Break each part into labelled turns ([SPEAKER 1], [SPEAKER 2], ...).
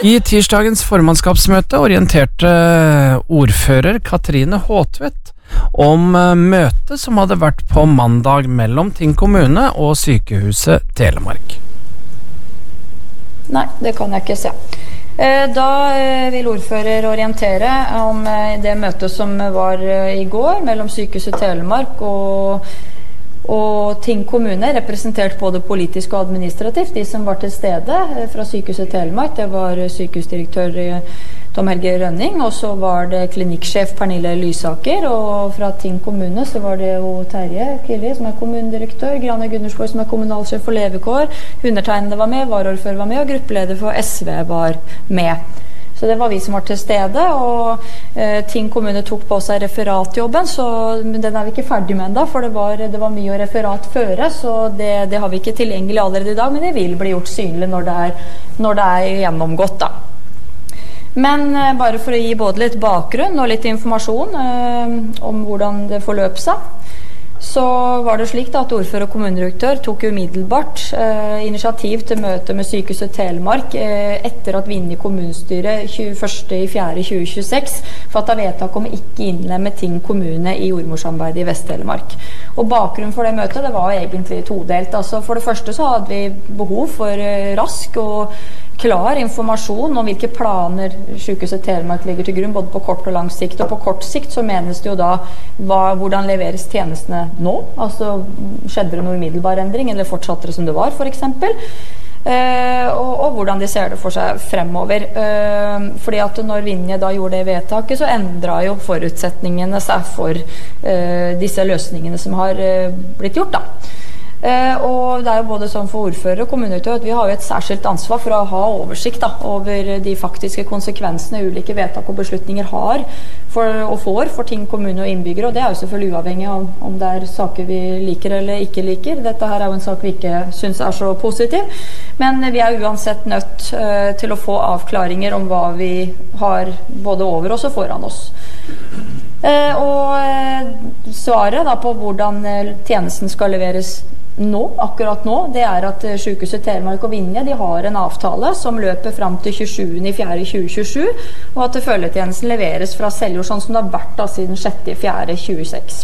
[SPEAKER 1] I tirsdagens formannskapsmøte orienterte ordfører Katrine Håtvedt om møtet som hadde vært på mandag mellom Tinn kommune og Sykehuset Telemark.
[SPEAKER 2] Nei, det kan jeg ikke se. Da vil ordfører orientere om det møtet som var i går mellom Sykehuset Telemark og Tinn kommune, representert både politisk og administrativt. De som var til stede fra Sykehuset Telemark, det var sykehusdirektør Tom Helge Rønning, og så var det klinikksjef Pernille Lysaker, og fra Tinn kommune så var det jo Terje Killi, som kommunedirektør, Grane Gundersborg, som kommunalsjef for levekår, undertegnede var med, varaordfører var med, og gruppeleder for SV var med. Så det var vi som var til stede, og Tinn kommune tok på seg referatjobben, men den er vi ikke ferdig med enda, for det var mye å referat føre, så det har vi ikke tilgjengelig allerede i dag, men det vil bli gjort synlig når det er gjennomgått da. Men bare for å gi både litt bakgrunn og litt informasjon om hvordan det forløp seg, så var det slik at ordfører og kommunedirektør tok umiddelbart initiativ til møte med Sykehuset Telemark etter at Vinje kommunestyre 21.4.2026 fattet vedtak om ikke innlemme Tinn kommune i jordmorsamarbeidet i Vest-Telemark. Og bakgrunnen for det møtet, det var egentlig todelt. Altså for det første så hadde vi behov for rask og klar informasjon om hvilke planer Sykehuset Telemark legger til grunn, både på kort og lang sikt. Og på kort sikt så menes det jo da hvordan leveres tjenestene nå? Altså skjedde det noe umiddelbar endring, eller fortsatte det som det var, for eksempel? Og hvordan de ser det for seg fremover. Fordi at når Vinje da gjorde det vedtaket, så endret jo forutsetningene seg for disse løsningene som har blitt gjort da. Og det er jo både sånn for ordfører og kommunedirektør at vi har jo et særskilt ansvar for å ha oversikt da, over de faktiske konsekvensene ulike vedtak og beslutninger har for Tinn kommune og innbyggere, og det er jo selvfølgelig uavhengig av om det er saker vi liker eller ikke liker. Dette her er jo en sak vi ikke synes er så positiv, men vi er uansett nødt til å få avklaringer om hva vi har både over oss og foran oss. Og svaret da på hvordan tjenesten skal leveres akkurat nå, det er at Sykehuset Telemark og Vinje, de har en avtale som løper frem til 27.4.2027, og at følgetjenesten leveres fra Seljord, sånn som det har vært da siden 6.4.2026.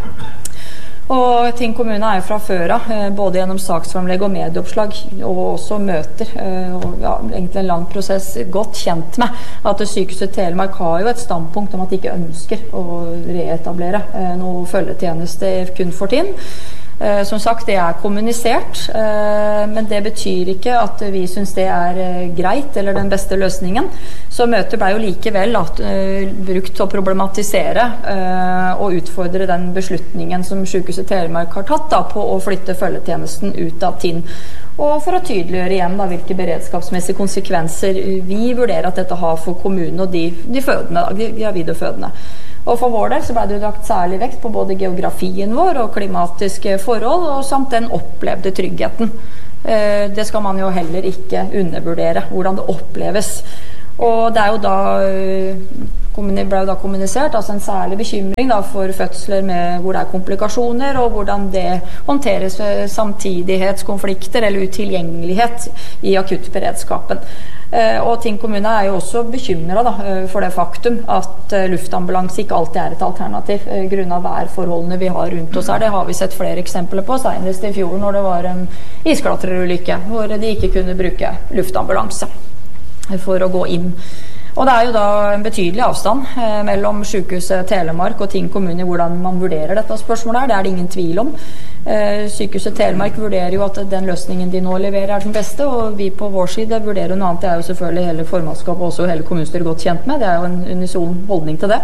[SPEAKER 2] Og Tinn kommune er jo fra før av, både gjennom saksframlegg og medieoppslag, og også møter, og ja, egentlig en lang prosess, godt kjent med at Sykehuset Telemark har jo et standpunkt om at de ikke ønsker å reetablere noe følgetjeneste kun for Tinn. Som sagt, det er kommunisert, men det betyr ikke at vi synes det er greit eller den beste løsningen. Så møtet ble jo likevel brukt til å problematisere og utfordre den beslutningen som Sykehuset Telemark har tatt da, på å flytte følgetjenesten ut av Tinn. Og for å tydeliggjøre igjen da, hvilke beredskapsmessige konsekvenser vi vurderer at dette har for kommunen og de fødende, de gravide og fødende. Og for vår del så ble det lagt særlig vekt på både geografien vår og klimatiske forhold, og samt den opplevde tryggheten. Det skal man jo heller ikke undervurdere, hvordan det oppleves. Og det er jo ble jo da kommunisert, altså en særlig bekymring da, for fødsler hvor det er komplikasjoner, og hvordan det håndteres ved samtidighetskonflikter eller utilgjengelighet i akuttberedskapen. Og Tinn kommune er jo også bekymret for det faktum at luftambulanse ikke alltid er et alternativ grunnet av værforholdene vi har rundt oss her. Det har vi sett flere eksempler på, senest i fjor når det var en isklatrerulykke hvor de ikke kunne bruke luftambulanse for å gå inn. Og det er jo da en betydelig avstand mellom Sykehuset Telemark og Tinn kommune i hvordan man vurderer dette spørsmålet her. Det er det ingen tvil om. Sykehuset Telemark vurderer jo at den løsningen de nå leverer er den beste, og vi på vår side vurderer noe annet. Det er jo selvfølgelig hele formannskapet og også hele kommunestyret godt kjent med. Det er jo en unison holdning til det.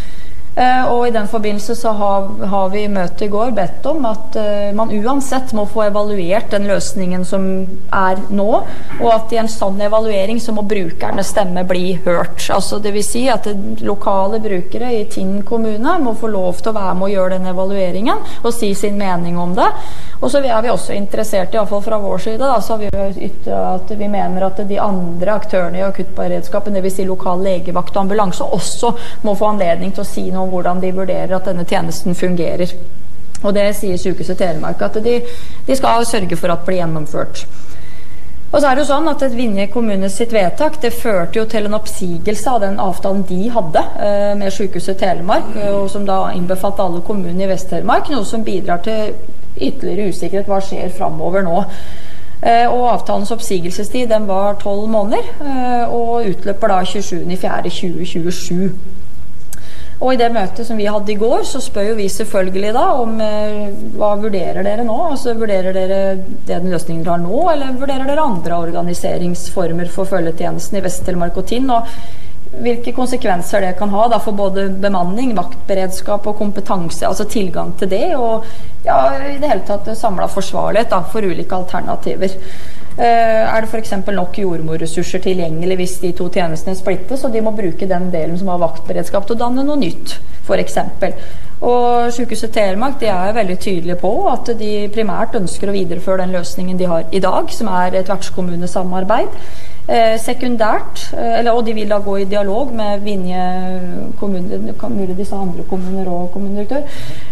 [SPEAKER 2] Og i den forbindelse så har vi i møtet i går bedt om at man uansett må få evaluert den løsningen som er nå, og at i en sånn evaluering så må brukernes stemme bli hørt. Altså det vil si at lokale brukere i Tinn kommune må få lov til å være med å gjøre den evalueringen og si sin mening om det. Og så er vi også interessert, i hvert fall fra vår side, da, så har vi ytret at vi mener at de andre aktørene i akuttberedskapen, det vil si lokal legevakt og ambulanse, også må få anledning til å si noe om hvordan de vurderer at denne tjenesten fungerer. Og det sier Sykehuset Telemark at de skal sørge for at det blir gjennomført. Og så det jo sånn at Vinje kommune sitt vedtak, det førte jo til en oppsigelse av den avtalen de hadde med Sykehuset Telemark, og som da innbefatter alle kommuner i Vest-Telemark, noe som bidrar til ytterligere usikkerhet hva skjer fremover nå. Og avtalens oppsigelsestid den var 12 måneder, og utløper da 27.4.2027. Og i det møtet som vi hadde i går, så spør jo vi selvfølgelig da om hva vurderer dere nå? Altså vurderer dere den løsningen dere har nå, eller vurderer dere andre organiseringsformer for følgetjenesten i Vest-Telemark og Tinn? Og hvilke konsekvenser det kan ha da for både bemanning, vaktberedskap og kompetanse, altså tilgang til det, og ja, i det hele tatt samlet forsvarlighet da, for ulike alternativer. Det for eksempel nok jordmorressurser tilgjengelig hvis de to tjenestene splittes, og de må bruke den delen som har vaktberedskap til å danne noe nytt, for eksempel. Og Sykehuset Telemark de veldig tydelige på at de primært ønsker å videreføre den løsningen de har i dag, som et vertskommunesamarbeid. Sekundært, og de vil da gå i dialog med Vinje kommune, mulig disse andre kommuner og kommunedirektør,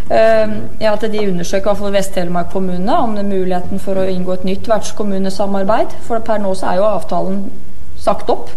[SPEAKER 2] at de undersøker for Vest-Telemark kommune om det muligheten for å inngå et nytt vertskommunesamarbeid, for per nå så jo avtalen sagt opp.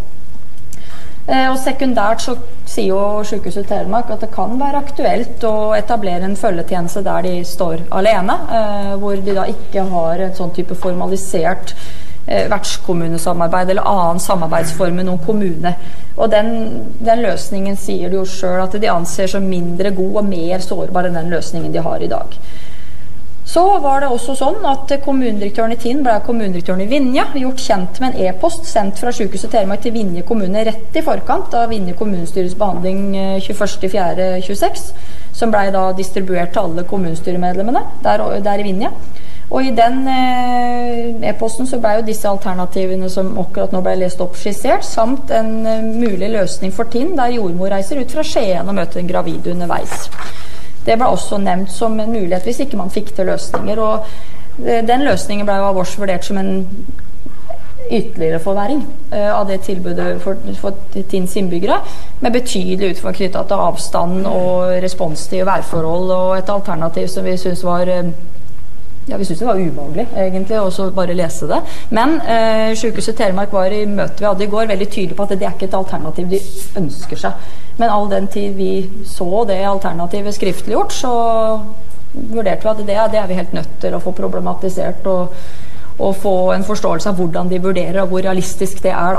[SPEAKER 2] Og sekundært så sier jo Sykehuset Telemark at det kan være aktuelt å etablere en følgetjeneste der de står alene, hvor de da ikke har et sånn type formalisert vertskommunesamarbeid eller annen samarbeidsform med noen kommune. Og den løsningen sier de jo selv at de anser som mindre god og mer sårbar enn den løsningen de har i dag. Så var det også sånn at kommunedirektøren i Tinn ble kommunedirektøren i Vinje gjort kjent med en e-post sendt fra Sykehuset Telemark til Vinje kommune rett i forkant av Vinje kommunestyres behandling 21.4.26, som ble da distribuert til alle kommunestyremedlemmene der i Vinje. Og i den e-posten så ble jo disse alternativene som akkurat nå ble lest opp skissert, samt en mulig løsning for Tinn, der jordmor reiser ut fra Skien og møter en gravid underveis. Det ble også nevnt som en mulighet hvis ikke man fikk til løsninger, og den løsningen ble jo av oss vurdert som en ytterligere forværing av det tilbudet for Tinns innbyggere, med betydelig utfordring knyttet til avstand og responstid og værforhold, og et alternativ som vi synes var vi synes det var ubehagelig egentlig også bare lese det, men Sykehuset Telemark var i møte vi hadde i går veldig tydelig på at det ikke et alternativ de ønsker seg, men all den tid vi så det alternativet skriftliggjort, så vurderte vi at det vi helt nødt til å få problematisert og få en forståelse av hvordan de vurderer og hvor realistisk det da.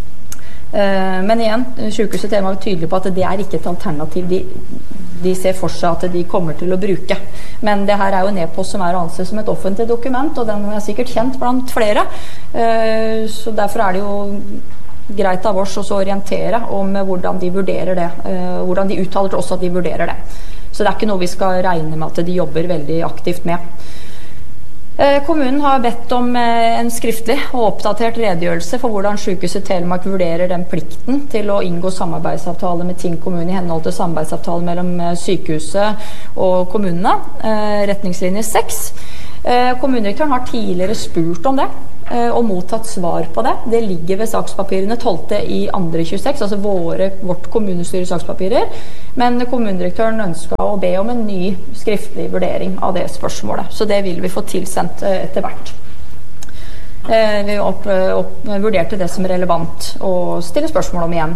[SPEAKER 2] Men igjen, Sykehuset Telemark var tydelig på at det ikke et alternativ de ser for seg at de kommer til å bruke. Men det her jo en e-post som å anse som et offentlig dokument, og den sikkert kjent blant flere. Så derfor det jo greit av oss å orientere om hvordan de vurderer det, hvordan de uttaler til oss at de vurderer det. Så det ikke noe vi skal regne med at de jobber veldig aktivt med. Kommunen har bedt om en skriftlig og oppdatert redegjørelse for hvordan Sykehuset Telemark vurderer den plikten til å inngå samarbeidsavtale med Tinn kommune i henhold til samarbeidsavtale mellom sykehuset og kommunene, retningslinje 6. Kommunedirektøren har tidligere spurt om det og mottatt svar på det. Det ligger ved sakspapirene 12. i 2.26, altså vårt kommunestyre sakspapirer, men kommunedirektøren ønsket å be om en ny skriftlig vurdering av det spørsmålet, så det vil vi få tilsendt etter hvert. Vi vurderte det som relevant å stille spørsmål om igjen.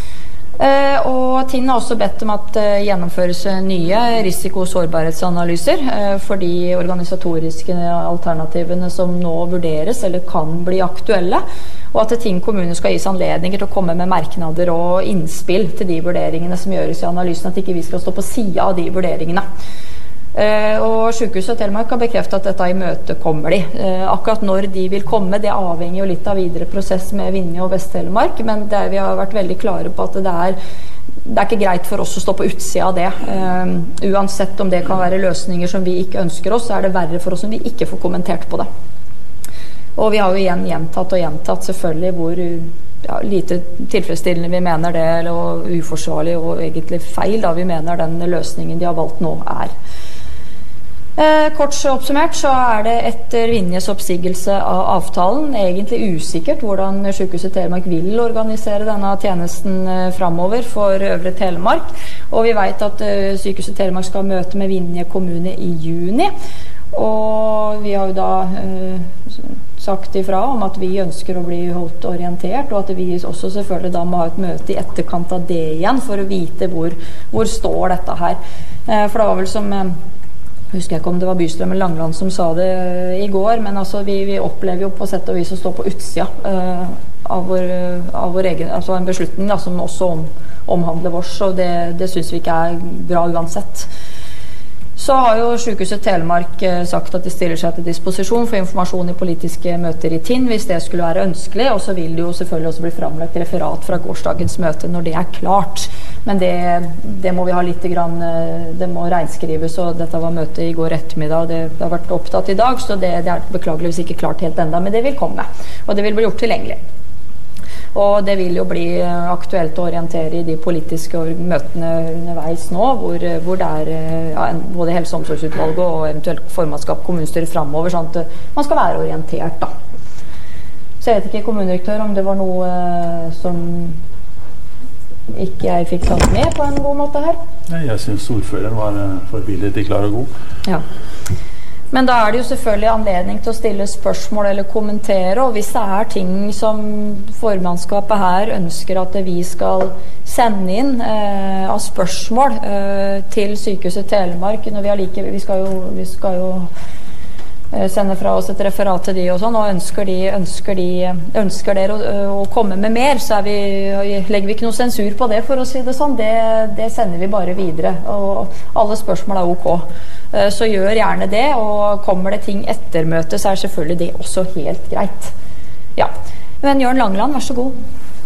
[SPEAKER 2] Og Tinn har også bedt om at gjennomføres nye risiko- og sårbarhetsanalyser for de organisatoriske alternativene som nå vurderes eller kan bli aktuelle, og at Tinn kommune skal gis anledninger til å komme med merknader og innspill til de vurderingene som gjøres i analysen, at ikke vi skal stå på siden av de vurderingene. Og Sykehuset Telemark har bekreftet at dette i møte kommer de. Akkurat når de vil komme, det avhenger jo litt av videre prosess med Vinje og Vest-Telemark, men vi har vært veldig klare på at det ikke greit for oss å stå på utsida av det. Uansett om det kan være løsninger som vi ikke ønsker oss, så det verre for oss om vi ikke får kommentert på det. Og vi har jo igjen gjentatt selvfølgelig hvor lite tilfredsstillende vi mener det, eller uforsvarlig og egentlig feil da vi mener den løsningen de har valgt nå Kort oppsummert så det etter Vinjes oppsigelse av avtalen egentlig usikkert hvordan Sykehuset Telemark vil organisere denne tjenesten fremover for Øvre Telemark, og vi vet at Sykehuset Telemark skal møte med Vinje kommune i juni, og vi har jo da sagt ifra om at vi ønsker å bli holdt orientert, og at vi også selvfølgelig da må ha et møte i etterkant av det igjen for å vite hvor står dette her. For det var vel som husker jeg ikke om det var Bystrøm eller Langeland som sa det i går, men altså vi opplever jo på sett og vis å stå på utsida av vår egen, altså en beslutning da, som også omhandler oss, og det synes vi ikke bra uansett. Så har jo Sykehuset Telemark sagt at de stiller seg til disposisjon for informasjon i politiske møter i Tinn, hvis det skulle være ønskelig, og så vil det jo selvfølgelig også bli fremlagt referat fra gårsdagens møte når det klart. Men det må vi ha litt grann, det må regnskrives, og dette var møtet i går ettermiddag, og det har vært opptatt i dag, så det beklageligvis ikke klart helt enda, men det vil komme, og det vil bli gjort tilgjengelig. Og det vil jo bli aktuelt å orientere i de politiske møtene underveis nå, hvor det både Helse- og omsorgsutvalget og eventuelt formannskap kommunestyret fremover, sånn at man skal være orientert da. Så jeg vet ikke, kommunedirektør, om det var noe som ikke jeg fikk tatt med på en god måte her?
[SPEAKER 3] Nei, jeg synes ordføreren var forbilledlig klar og god.
[SPEAKER 2] Ja. Men da det jo selvfølgelig anledning til å stille spørsmål eller kommentere, og hvis det ting som formannskapet her ønsker at vi skal sende inn av spørsmål til Sykehuset Telemark, når vi skal jo sende fra oss et referat til de og sånn, og ønsker dere å komme med mer, så legger vi ikke noe sensur på det, for å si det sånn. Det sender vi bare videre, og alle spørsmål ok. Så gjør gjerne det, og kommer det ting etter møtet, så selvfølgelig det også helt greit. Ja. Men Jørn Langeland, vær så god.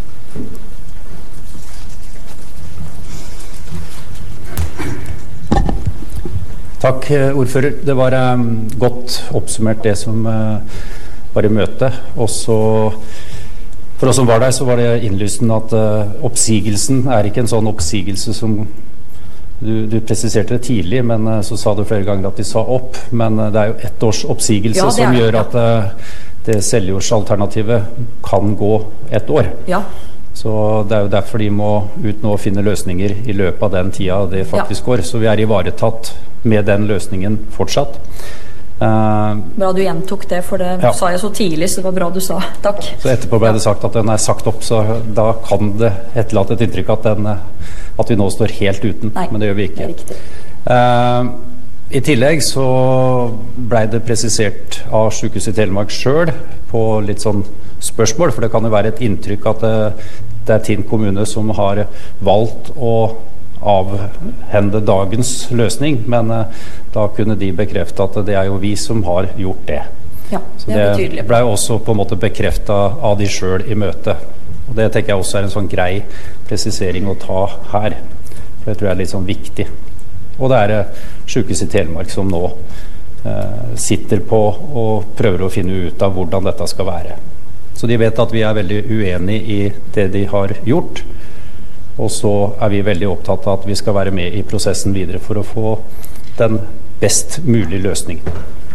[SPEAKER 4] Takk, ordfører. Det var godt oppsummert det som var i møtet. Også for oss som var der, så var det innlysende at oppsigelsen ikke en sånn oppsigelse som du presiserte det tidlig, men så sa du flere ganger at de sa opp. Men det jo 1 års oppsigelse som gjør at det Seljordsalternativet kan gå 1 år. Ja. Så det jo derfor de må ut nå og finne løsninger i løpet av den tida det faktisk går. Så vi ivaretatt med den løsningen fortsatt.
[SPEAKER 2] Bra du gjentok det, for det sa jeg så tidlig, så det var bra du sa. Takk.
[SPEAKER 4] Så etterpå ble det sagt at den sagt opp, så da kan det etterlate et inntrykk at vi nå står helt uten. Nei, men det gjør vi ikke. Det riktig. I tillegg så ble det presisert av Sykehuset Telemark selv på litt sånn spørsmål, for det kan jo være et inntrykk at det Tinn kommune som har valgt å avhende dagens løsning, men da kunne de bekrefte at det jo vi som har gjort det. Ja, så det ble også på en måte bekreftet av de selv i møtet. Og det tenker jeg også en sånn grei presisering å ta her. For det tror jeg litt sånn viktig. Og det Sykehuset i Telemark som nå sitter på og prøver å finne ut av hvordan dette skal være. Så de vet at vi veldig uenige i det de har gjort, og så vi veldig opptatt av at vi skal være med i prosessen videre for å få den best mulige løsningen.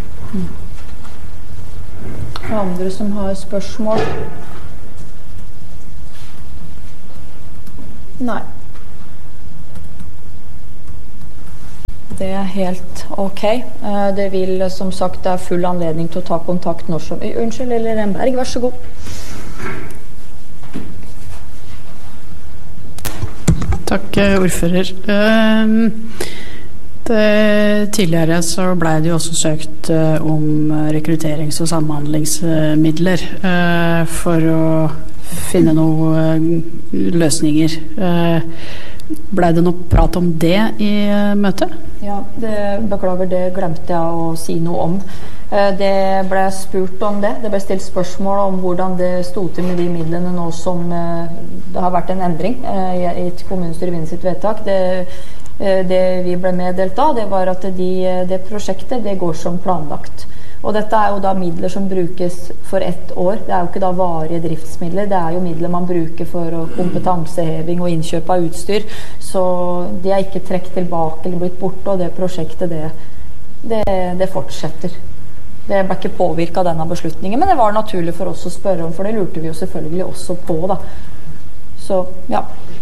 [SPEAKER 2] Andre som har spørsmål? Nei. Det helt ok. Det vil, som sagt, det full anledning til å ta kontakt når som... Unnskyld, eller Renberg, vær så god.
[SPEAKER 5] Takk, ordfører. Tidligere så ble det jo også søkt om rekrutterings- og samhandlingsmidler for å finne noen løsninger. Ble det noe prat om det i møtet?
[SPEAKER 2] Ja, beklager, det glemte jeg å si noe om. Det ble spurt om det. Det ble stilt spørsmål om hvordan det stod til med de midlene nå som det har vært en endring i kommunestyret vinner sitt vedtak. Det vi ble meddelt da, det var at det prosjektet, det går som planlagt. Og dette jo da midler som brukes for 1 år. Det jo ikke da varige driftsmidler, det jo midler man bruker for kompetanseheving og innkjøp av utstyr. Så de ikke trekt tilbake eller blitt borte, og det prosjektet, det fortsetter. Det ble ikke påvirket av denne beslutningen, men det var naturlig for oss å spørre om, for det lurte vi jo selvfølgelig også på da. Så, ja.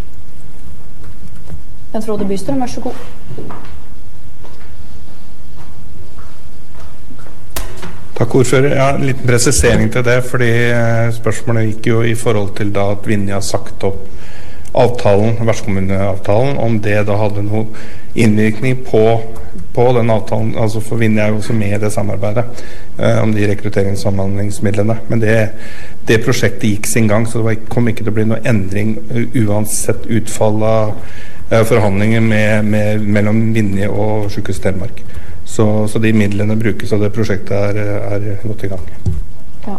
[SPEAKER 2] Frode Bystrøm, vær så god.
[SPEAKER 6] Takk, ordfører. Ja, en liten presisering til det, fordi spørsmålet gikk jo i forhold til da at Vinje har sagt opp avtalen, vertskommuneavtalen, om det da hadde noe innvirkning på den avtalen, altså for Vinje jo også med i det samarbeidet om de rekrutteringssamhandlingsmidlene. Men det prosjektet gikk sin gang, så det kom ikke til å bli noe endring uansett utfall av forhandlinger mellom Vinje og Sykehuset Telemark. Så de midlene brukes, og det prosjektet er godt i gang.
[SPEAKER 2] Ja.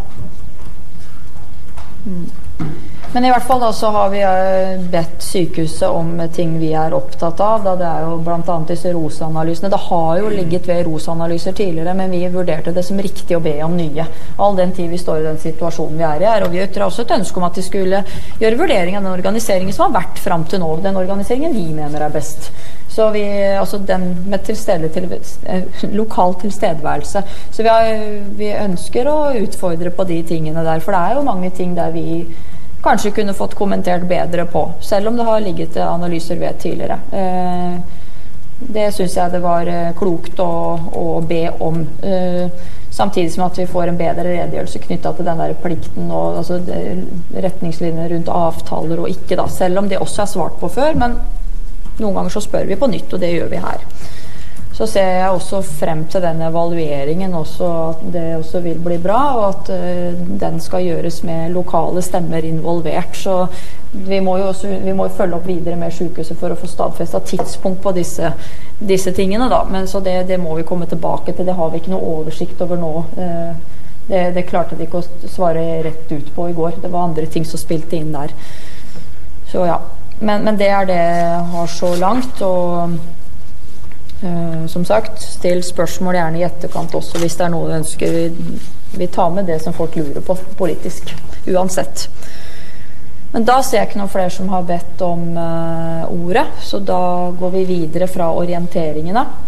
[SPEAKER 2] Men i hvert fall da så har vi bedt sykehuset om ting vi er opptatt av, da det jo blant annet disse ROS-analysene. Det har jo ligget ved ROS-analyser tidligere, men vi vurderte det som riktig å be om nye. All den tid vi står i den situasjonen vi er i her, og vi ytrer også et ønske om at de skulle gjøre vurdering av den organiseringen som har vært frem til nå, den organiseringen vi mener er best. Så altså den med lokal tilstedeværelse. Så vi ønsker å utfordre på de tingene der, for det er jo mange ting der vi kanskje kunne fått kommentert bedre på, selv om det har ligget analyser ved tidligere. Det synes jeg det var klokt å be om, samtidig som at vi får en bedre redegjørelse knyttet til den der plikten og altså, retningslinjer rundt avtaler og ikke da, selv om det også er svart på før, men noen ganger så spør vi på nytt, og det gjør vi her. Så ser jeg også frem til den evalueringen også, at det også vil bli bra, og at den skal gjøres med lokale stemmer involvert. Så vi må jo følge opp videre med sykehuset for å få stadfestet tidspunkt på disse tingene da. Men så det må vi komme tilbake til, det har vi ikke noe oversikt over nå. Det klarte de ikke å svare rett ut på i går. Det var andre ting som spilte inn der. Så ja. Men det det jeg har så langt, og som sagt, still spørsmål gjerne i etterkant også hvis det noe du ønsker. Vi tar med det som folk lurer på politisk, uansett. Men da ser jeg ikke noen flere som har bedt om ordet, så da går vi videre fra orienteringene.